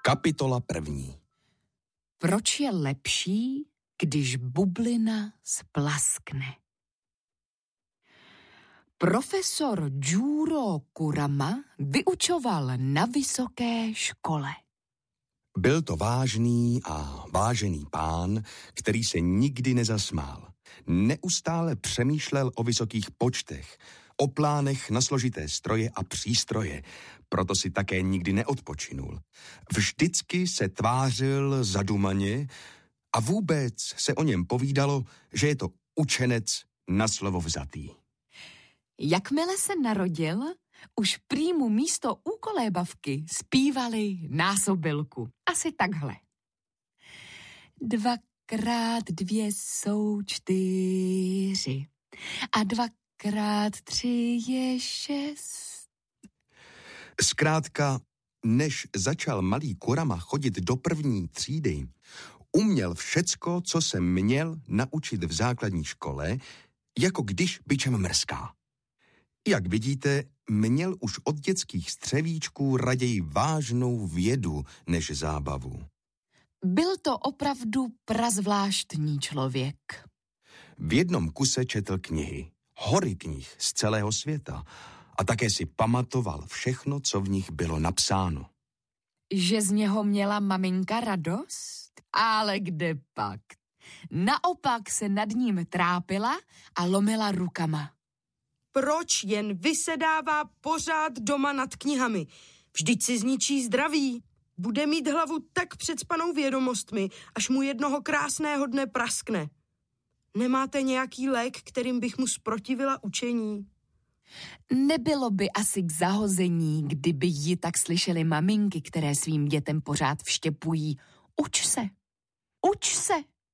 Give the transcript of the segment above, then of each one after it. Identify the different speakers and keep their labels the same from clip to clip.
Speaker 1: Kapitola 1.
Speaker 2: Proč je lepší, když bublina splaskne? Profesor Juro Kurama vyučoval na vysoké škole.
Speaker 1: Byl to vážný a vážený pán, který se nikdy nezasmál. Neustále přemýšlel o vysokých počtech, o plánech na složité stroje a přístroje, proto si také nikdy neodpočinul. Vždycky se tvářil zadumaně a vůbec se o něm povídalo, že je to učenec na slovo vzatý.
Speaker 2: Jakmile se narodil, už prý mu místo úkolébavky zpívali násobilku. Asi takhle. 2x2 jsou 4 a 2x3 je 6.
Speaker 1: Zkrátka, než začal malý Kurama chodit do první třídy, uměl všecko, co se měl naučit v základní škole, jako když bičem mrská. Jak vidíte, měl už od dětských střevíčků raději vážnou vědu než zábavu.
Speaker 2: Byl to opravdu prazvláštní člověk.
Speaker 1: V jednom kuse četl knihy, hory knih z celého světa a také si pamatoval všechno, co v nich bylo napsáno.
Speaker 2: Že z něho měla maminka radost? Ale kde pak? Naopak se nad ním trápila a lomila rukama.
Speaker 3: Proč jen vysedává pořád doma nad knihami? Vždyť si zničí zdraví. Bude mít hlavu tak předspanou vědomostmi, až mu jednoho krásného dne praskne. Nemáte nějaký lék, kterým bych mu zprotivila učení?
Speaker 2: Nebylo by asi k zahození, kdyby ji tak slyšely maminky, které svým dětem pořád vštěpují. Uč se, uč se.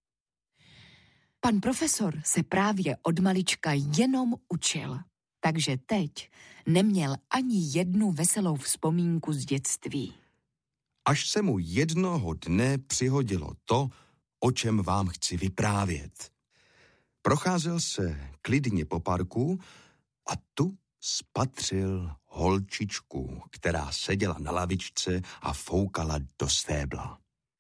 Speaker 2: Pan profesor se právě od malička jenom učil, takže teď neměl ani jednu veselou vzpomínku z dětství.
Speaker 1: Až se mu jednoho dne přihodilo to, o čem vám chci vyprávět. Procházel se klidně po parku a tu spatřil holčičku, která seděla na lavičce a foukala do stébla.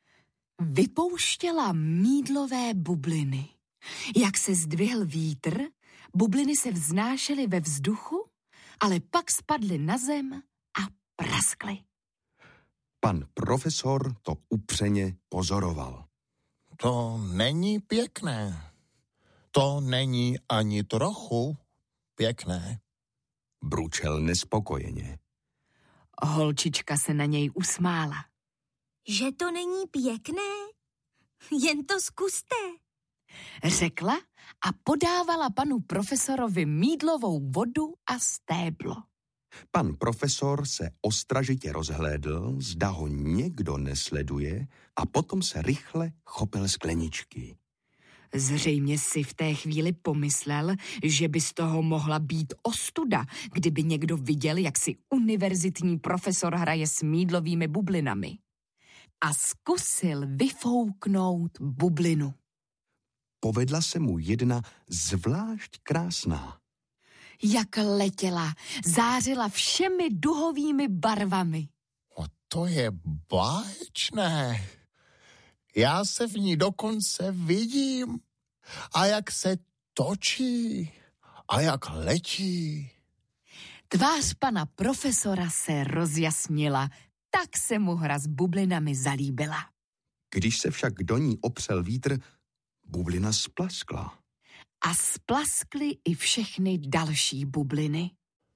Speaker 2: Vypouštěla mýdlové bubliny. Jak se zdvihl vítr, bubliny se vznášely ve vzduchu, ale pak spadly na zem a praskly.
Speaker 1: Pan profesor to upřeně pozoroval.
Speaker 4: To není pěkné. To není ani trochu pěkné,
Speaker 1: Bručel nespokojeně.
Speaker 2: Holčička se na něj usmála.
Speaker 5: Že to není pěkné? Jen to zkuste.
Speaker 2: Řekla a podávala panu profesorovi mýdlovou vodu a stéblo.
Speaker 1: Pan profesor se ostražitě rozhlédl, zda ho někdo nesleduje, a potom se rychle chopil skleničky.
Speaker 2: Zřejmě si v té chvíli pomyslel, že by z toho mohla být ostuda, kdyby někdo viděl, jak si univerzitní profesor hraje s mýdlovými bublinami. A zkusil vyfouknout bublinu.
Speaker 1: Povedla se mu jedna zvlášť krásná.
Speaker 2: Jak letěla, zářila všemi duhovými barvami.
Speaker 4: A to je báječné. Já se v ní dokonce vidím. A jak se točí. A jak letí.
Speaker 2: Tvář pana profesora se rozjasnila, tak se mu hra s bublinami zalíbila.
Speaker 1: Když se však do ní opřel vítr, bublina splaskla.
Speaker 2: A splaskly i všechny další bubliny.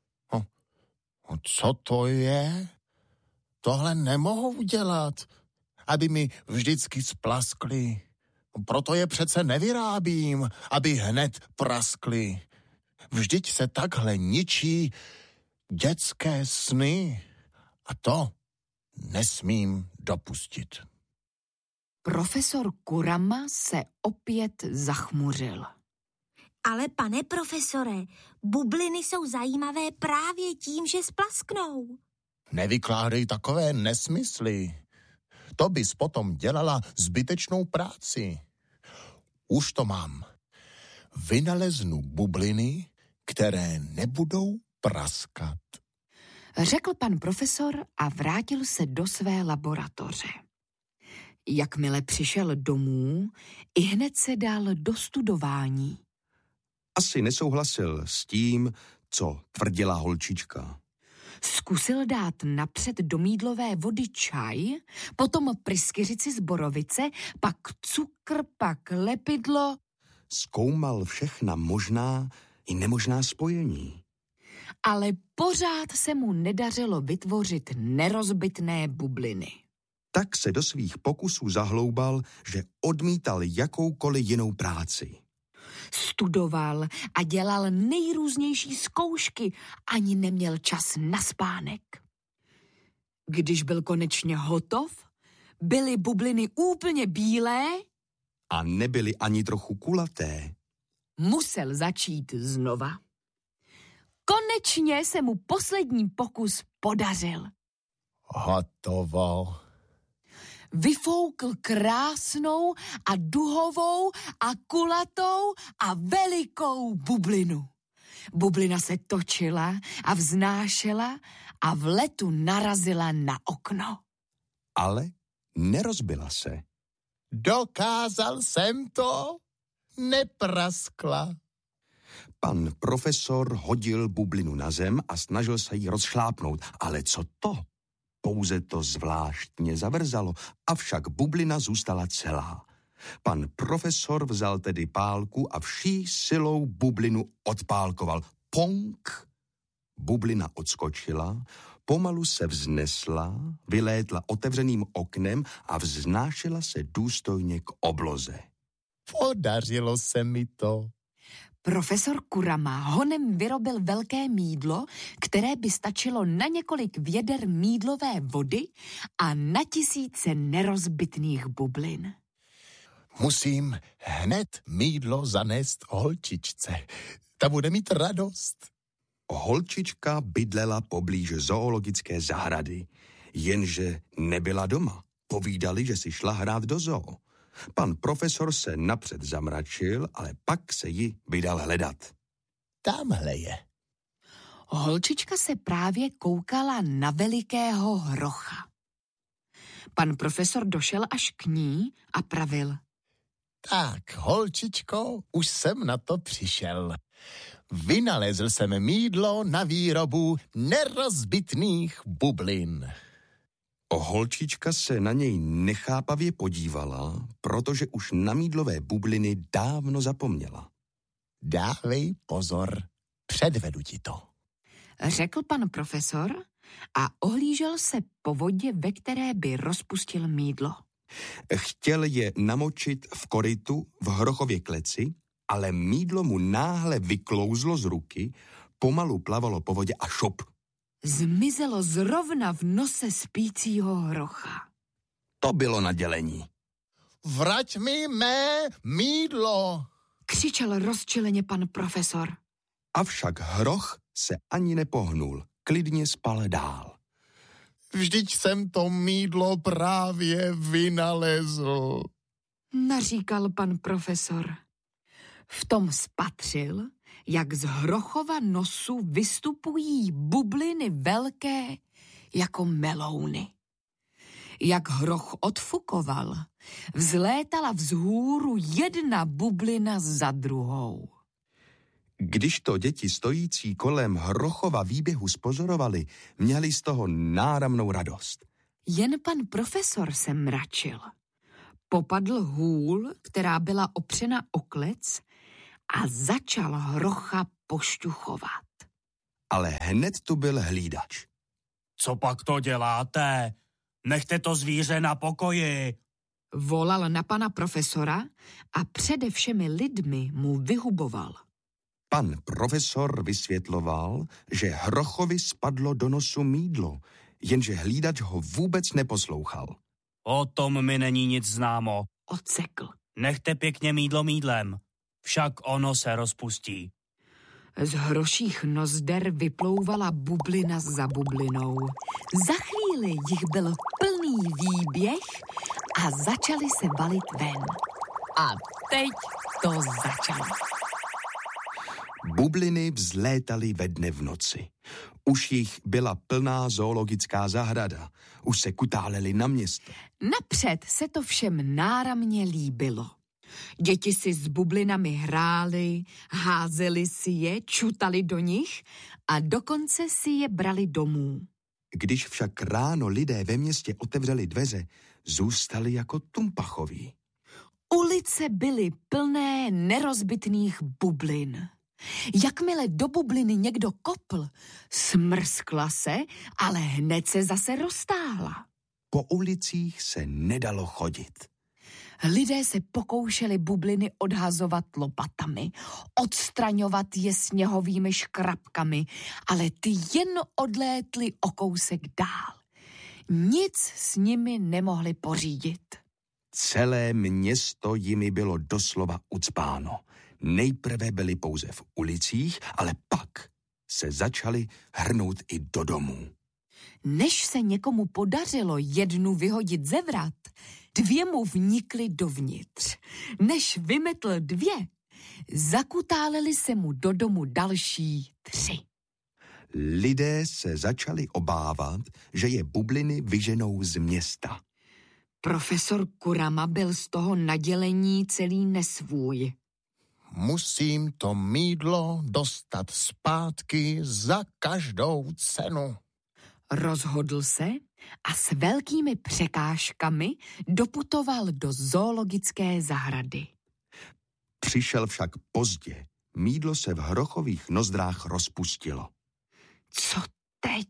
Speaker 4: Co to je? Tohle nemohu udělat, aby mi vždycky splaskly. Proto je přece nevyrábím, aby hned praskly. Vždyť se takhle ničí dětské sny. A to nesmím dopustit.
Speaker 2: Profesor Kurama se opět zachmuřil.
Speaker 5: Ale pane profesore, bubliny jsou zajímavé právě tím, že splasknou.
Speaker 4: Nevykládej takové nesmysly. To bys potom dělala zbytečnou práci. Už to mám. Vynaleznu bubliny, které nebudou praskat.
Speaker 2: řekl pan profesor a vrátil se do své laboratoře. Jakmile přišel domů, ihned se dal do studování.
Speaker 1: Asi nesouhlasil s tím, co tvrdila holčička.
Speaker 2: Zkusil dát napřed do mýdlové vody čaj, potom pryskyřici z borovice, pak cukr, pak lepidlo.
Speaker 1: Zkoumal všechna možná i nemožná spojení.
Speaker 2: Ale pořád se mu nedařilo vytvořit nerozbitné bubliny.
Speaker 1: Tak se do svých pokusů zahloubal, že odmítal jakoukoliv jinou práci.
Speaker 2: Studoval a dělal nejrůznější zkoušky, ani neměl čas na spánek. Když byl konečně hotov, byly bubliny úplně bílé
Speaker 1: a nebyly ani trochu kulaté.
Speaker 2: Musel začít znova. Konečně se mu poslední pokus podařil.
Speaker 4: Hotovo.
Speaker 2: Vyfoukl krásnou a duhovou a kulatou a velikou bublinu. Bublina se točila a vznášela a v letu narazila na okno.
Speaker 1: Ale nerozbila se.
Speaker 4: Dokázal jsem to, nepraskla.
Speaker 1: Pan profesor hodil bublinu na zem a snažil se jí rozšlápnout. Ale co to? Pouze to zvláštně zavrzalo, avšak bublina zůstala celá. Pan profesor vzal tedy pálku a vší silou bublinu odpálkoval. Ponk! Bublina odskočila, pomalu se vznesla, vylétla otevřeným oknem a vznášela se důstojně k obloze.
Speaker 4: Podařilo se mi to.
Speaker 2: Profesor Kurama honem vyrobil velké mýdlo, které by stačilo na několik věder mýdlové vody a na tisíce nerozbitných bublin.
Speaker 4: Musím hned mýdlo zanést holčičce. Ta bude mít radost.
Speaker 1: Holčička bydlela poblíž zoologické zahrady, jenže nebyla doma. Povídali, že si šla hrát do zoo. Pan profesor se napřed zamračil, ale pak se ji vydal hledat.
Speaker 4: Tamhle je.
Speaker 2: Holčička se právě koukala na velikého hrocha. Pan profesor došel až k ní a pravil.
Speaker 4: Tak, holčičko, už jsem na to přišel. Vynalezl jsem mýdlo na výrobu nerozbitných bublin.
Speaker 1: Holčička se na něj nechápavě podívala, protože už na mýdlové bubliny dávno zapomněla.
Speaker 4: Dávej pozor, předvedu ti to.
Speaker 2: Řekl pan profesor a ohlížel se po vodě, ve které by rozpustil mýdlo.
Speaker 1: Chtěl je namočit v korytu v hrochově kleci, ale mýdlo mu náhle vyklouzlo z ruky, pomalu plavalo po vodě a šop.
Speaker 2: Zmizelo zrovna v nose spícího hrocha.
Speaker 1: To bylo na dělení.
Speaker 4: Vrať mi mé mýdlo!
Speaker 2: Křičel rozčileně pan profesor.
Speaker 1: Avšak hroch se ani nepohnul, klidně spal dál.
Speaker 4: Vždyť jsem to mýdlo právě vynalezl,
Speaker 2: naříkal pan profesor. V tom spatřil, jak z hrochova nosu vystupují bubliny velké jako melouny. Jak hroch odfukoval, vzlétala vzhůru jedna bublina za druhou.
Speaker 1: Když to děti stojící kolem hrochova výběhu spozorovali, měli z toho náramnou radost.
Speaker 2: Jen pan profesor se mračil. Popadl hůl, která byla opřena o klec, a začal hrocha pošťuchovat.
Speaker 1: Ale hned tu byl hlídač.
Speaker 6: Co pak to děláte? Nechte to zvíře na pokoji.
Speaker 2: Volal na pana profesora a přede všemi lidmi mu vyhuboval.
Speaker 1: Pan profesor vysvětloval, že hrochovi spadlo do nosu mýdlo, jenže hlídač ho vůbec neposlouchal.
Speaker 6: O tom mi není nic známo.
Speaker 2: Odsekl.
Speaker 6: Nechte pěkně mýdlo mýdlem, však ono se rozpustí.
Speaker 2: Z hroších nozder vyplouvala bublina za bublinou. Za chvíli jich byl plný výběh a začali se valit ven. A teď to začalo.
Speaker 1: Bubliny vzlétaly ve dne v noci. Už jich byla plná zoologická zahrada. Už se kutáleli na město.
Speaker 2: Napřed se to všem náramně líbilo. Děti si s bublinami hrály, házeli si je, čutali do nich a dokonce si je brali domů.
Speaker 1: Když však ráno lidé ve městě otevřeli dveře, zůstali jako tumpachoví.
Speaker 2: Ulice byly plné nerozbitných bublin. Jakmile do bubliny někdo kopl, smrskla se, ale hned se zase roztáhla.
Speaker 1: Po ulicích se nedalo chodit.
Speaker 2: Lidé se pokoušeli bubliny odhazovat lopatami, odstraňovat je sněhovými škrabkami, ale ty jen odlétly o kousek dál. Nic s nimi nemohli pořídit.
Speaker 1: Celé město jimi bylo doslova ucpáno. Nejprve byli pouze v ulicích, ale pak se začali hrnout i do domů.
Speaker 2: Než se někomu podařilo jednu vyhodit ze vrat, 2 mu vnikly dovnitř. Než vymetl 2, zakutáleli se mu do domu další 3.
Speaker 1: Lidé se začali obávat, že je bubliny vyženou z města.
Speaker 2: Profesor Kurama byl z toho nadělení celý nesvůj.
Speaker 4: Musím to mýdlo dostat zpátky za každou cenu.
Speaker 2: Rozhodl se a s velkými překážkami doputoval do zoologické zahrady.
Speaker 1: Přišel však pozdě. Mýdlo se v hrochových nozdrách rozpustilo.
Speaker 2: Co teď?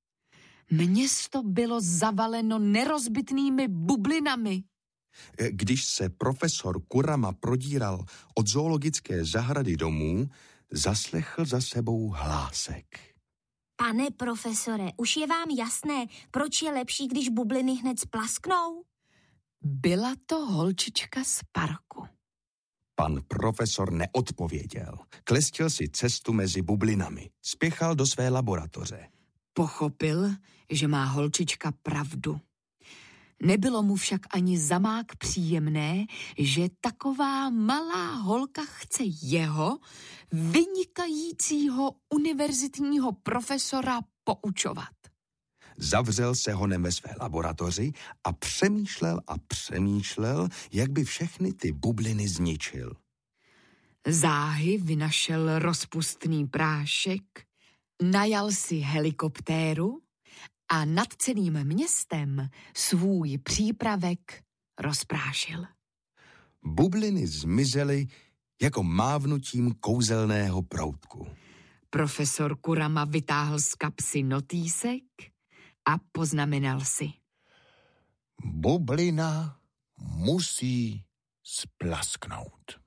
Speaker 2: Město bylo zavaleno nerozbitnými bublinami.
Speaker 1: Když se profesor Kurama prodíral od zoologické zahrady domů, zaslechl za sebou hlásek.
Speaker 5: Pane profesore, už je vám jasné, proč je lepší, když bubliny hned splasknou?
Speaker 2: Byla to holčička z parku.
Speaker 1: Pan profesor neodpověděl. Klestil si cestu mezi bublinami. Spěchal do své laboratoře.
Speaker 2: Pochopil, že má holčička pravdu. Nebylo mu však ani zamák příjemné, že taková malá holka chce jeho, vynikajícího univerzitního profesora, poučovat.
Speaker 1: Zavřel se honem ve své laboratoři a přemýšlel, jak by všechny ty bubliny zničil.
Speaker 2: Záhy vynašel rozpustný prášek, najal si helikoptéru a nad celým městem svůj přípravek rozprášil.
Speaker 1: Bubliny zmizely jako mávnutím kouzelného proutku.
Speaker 2: Profesor Kurama vytáhl z kapsy notýsek a poznamenal si.
Speaker 4: Bublina musí splasknout.